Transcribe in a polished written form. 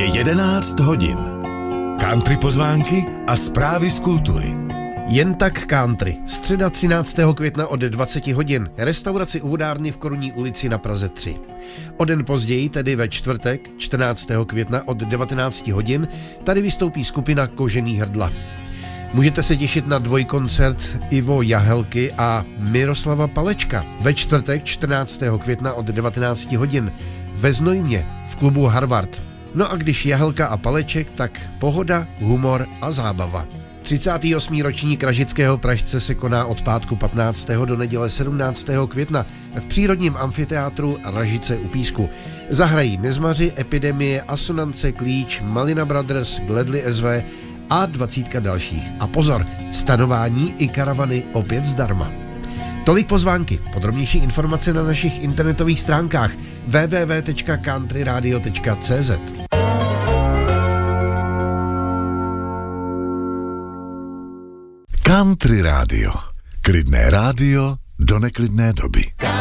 Je 11 hodin. Country pozvánky a zprávy z kultury. Jen tak country. Středa 13. května od 20 hodin. Restauraci u vodárny v Korunní ulici na Praze 3. O den později, tedy ve čtvrtek 14. května od 19 hodin, tady vystoupí skupina Kožený hrdla. Můžete se těšit na dvojkoncert Ivo Jahelky a Miroslava Palečka ve čtvrtek 14. května od 19 hodin ve Znojmě v klubu Harvard. No a když Jahelka a Paleček, tak pohoda, humor a zábava. 38. ročník Ražického Pražce se koná od pátku 15. do neděle 17. května v přírodním amfiteátru Ražice u Písku. Zahrají Nezmaři, Epidemie, Asonance, Klíč, Malina Brothers, Gledly SV a 20 dalších. A pozor, stanování i karavany opět zdarma. Tolik pozvánky. Podrobnější informace na našich internetových stránkách www.countryradio.cz. Country rádio. Klidné rádio do neklidné doby.